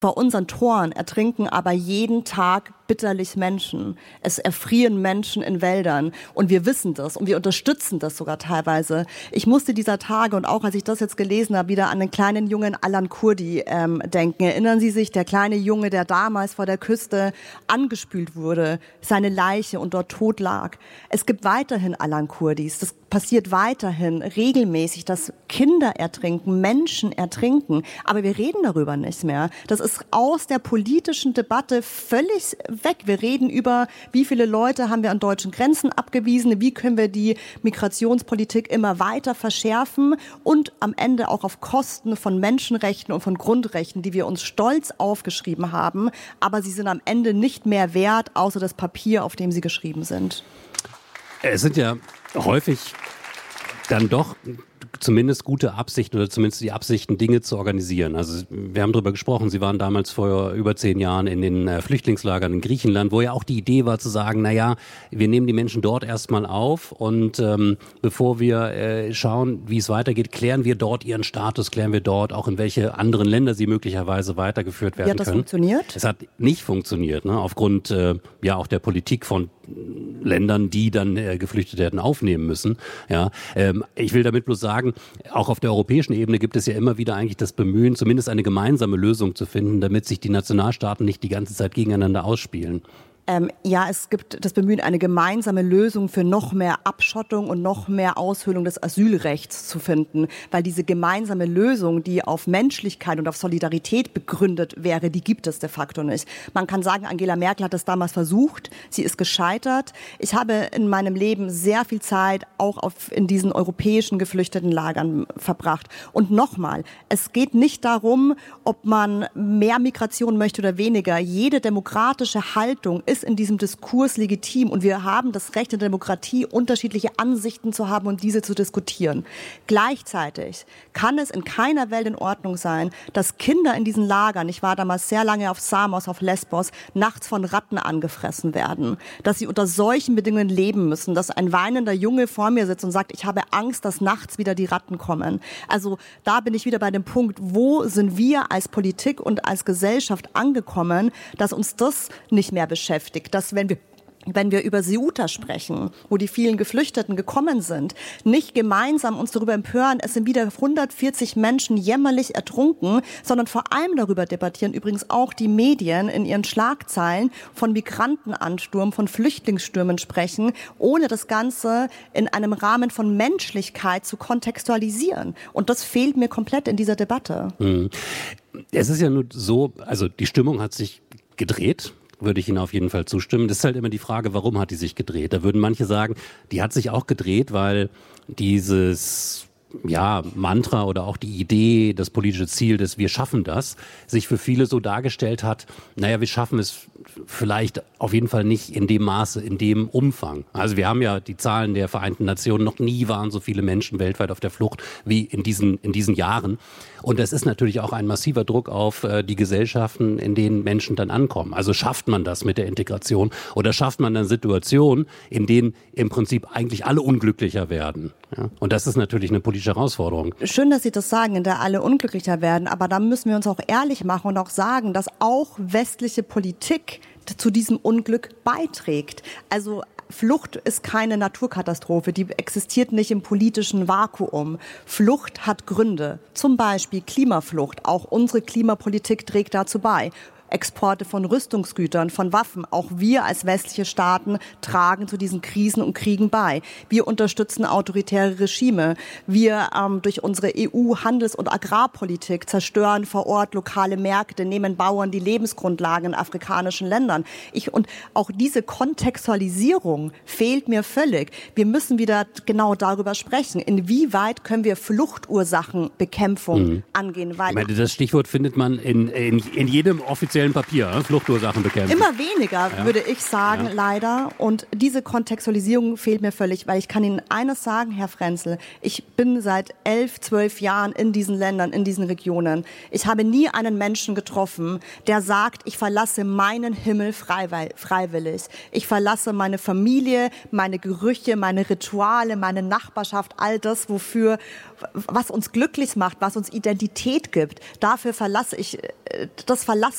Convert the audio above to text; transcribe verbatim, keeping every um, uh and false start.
Vor unseren Toren ertrinken aber jeden Tag bitterlich Menschen. Es erfrieren Menschen in Wäldern und wir wissen das und wir unterstützen das sogar teilweise. Ich musste dieser Tage und auch als ich das jetzt gelesen habe, wieder an den kleinen Jungen Alan Kurdi ähm, denken. Erinnern Sie sich, der kleine Junge, der damals vor der Küste angespült wurde, seine Leiche und dort tot lag. Es gibt weiterhin Alan Kurdis. Das passiert weiterhin regelmäßig, dass Kinder ertrinken, Menschen ertrinken. Aber wir reden darüber nicht mehr. Das ist aus der politischen Debatte völlig weg. Wir reden über, wie viele Leute haben wir an deutschen Grenzen abgewiesen, wie können wir die Migrationspolitik immer weiter verschärfen und am Ende auch auf Kosten von Menschenrechten und von Grundrechten, die wir uns stolz aufgeschrieben haben. Aber sie sind am Ende nicht mehr wert, außer das Papier, auf dem sie geschrieben sind. Es sind ja häufig dann doch zumindest gute Absichten oder zumindest die Absichten, Dinge zu organisieren. Also wir haben darüber gesprochen, Sie waren damals vor über zehn Jahren in den äh, Flüchtlingslagern in Griechenland, wo ja auch die Idee war zu sagen, naja, wir nehmen die Menschen dort erstmal auf und ähm, bevor wir äh, schauen, wie es weitergeht, klären wir dort ihren Status, klären wir dort auch, in welche anderen Länder sie möglicherweise weitergeführt werden können. Wie hat das funktioniert? Es hat nicht funktioniert, ne? Aufgrund äh, ja auch der Politik von Ländern, die dann äh, Geflüchtete hätten aufnehmen müssen. Ja, ähm, ich will damit bloß sagen, auch auf der europäischen Ebene gibt es ja immer wieder eigentlich das Bemühen, zumindest eine gemeinsame Lösung zu finden, damit sich die Nationalstaaten nicht die ganze Zeit gegeneinander ausspielen. Ähm, ja, es gibt das Bemühen, eine gemeinsame Lösung für noch mehr Abschottung und noch mehr Aushöhlung des Asylrechts zu finden. Weil diese gemeinsame Lösung, die auf Menschlichkeit und auf Solidarität begründet wäre, die gibt es de facto nicht. Man kann sagen, Angela Merkel hat das damals versucht, sie ist gescheitert. Ich habe in meinem Leben sehr viel Zeit auch auf, in diesen europäischen Geflüchtetenlagern verbracht. Und nochmal, es geht nicht darum, ob man mehr Migration möchte oder weniger. Jede demokratische Haltung ist in diesem Diskurs legitim und wir haben das Recht in der Demokratie, unterschiedliche Ansichten zu haben und diese zu diskutieren. Gleichzeitig kann es in keiner Welt in Ordnung sein, dass Kinder in diesen Lagern, ich war damals sehr lange auf Samos, auf Lesbos, nachts von Ratten angefressen werden, dass sie unter solchen Bedingungen leben müssen, dass ein weinender Junge vor mir sitzt und sagt, ich habe Angst, dass nachts wieder die Ratten kommen. Also da bin ich wieder bei dem Punkt, wo sind wir als Politik und als Gesellschaft angekommen, dass uns das nicht mehr beschäftigt. Dass wenn wir wenn wir über Ceuta sprechen, wo die vielen Geflüchteten gekommen sind, nicht gemeinsam uns darüber empören, es sind wieder hundertvierzig Menschen jämmerlich ertrunken, sondern vor allem darüber debattieren, übrigens auch die Medien in ihren Schlagzeilen von Migrantenansturm, von Flüchtlingsstürmen sprechen, ohne das Ganze in einem Rahmen von Menschlichkeit zu kontextualisieren. Und das fehlt mir komplett in dieser Debatte. Es ist ja nur so, also die Stimmung hat sich gedreht. Würde ich Ihnen auf jeden Fall zustimmen. Das ist halt immer die Frage, warum hat die sich gedreht? Da würden manche sagen, die hat sich auch gedreht, weil dieses ja, Mantra oder auch die Idee, das politische Ziel des Wir schaffen das, sich für viele so dargestellt hat, naja, wir schaffen es vielleicht auf jeden Fall nicht in dem Maße, in dem Umfang. Also wir haben ja die Zahlen der Vereinten Nationen, noch nie waren so viele Menschen weltweit auf der Flucht wie in diesen, in diesen Jahren. Und das ist natürlich auch ein massiver Druck auf äh, die Gesellschaften, in denen Menschen dann ankommen. Also schafft man das mit der Integration oder schafft man dann Situationen, in denen im Prinzip eigentlich alle unglücklicher werden? Ja? Und das ist natürlich eine politische Herausforderung. Schön, dass Sie das sagen, in der alle unglücklicher werden. Aber da müssen wir uns auch ehrlich machen und auch sagen, dass auch westliche Politik zu diesem Unglück beiträgt. Also Flucht ist keine Naturkatastrophe, die existiert nicht im politischen Vakuum. Flucht hat Gründe, zum Beispiel Klimaflucht. Auch unsere Klimapolitik trägt dazu bei. Exporte von Rüstungsgütern, von Waffen. Auch wir als westliche Staaten tragen zu diesen Krisen und Kriegen bei. Wir unterstützen autoritäre Regime. Wir ähm, durch unsere E U-Handels- und Agrarpolitik zerstören vor Ort lokale Märkte, nehmen Bauern die Lebensgrundlagen in afrikanischen Ländern. Ich, und auch diese Kontextualisierung fehlt mir völlig. Wir müssen wieder genau darüber sprechen. Inwieweit können wir Fluchtursachenbekämpfung mhm. angehen? Weil ich meine, das Stichwort findet man in, in, in jedem offiziellen Papier, Fluchtursachen bekämpfen. Immer weniger, ja. würde ich sagen, ja. leider. Und diese Kontextualisierung fehlt mir völlig, weil ich kann Ihnen eines sagen, Herr Frenzel, ich bin seit elf, zwölf Jahren in diesen Ländern, in diesen Regionen. Ich habe nie einen Menschen getroffen, der sagt, ich verlasse meinen Himmel freiwillig. Ich verlasse meine Familie, meine Gerüche, meine Rituale, meine Nachbarschaft, all das, wofür, was uns glücklich macht, was uns Identität gibt. Dafür verlasse ich, das verlasse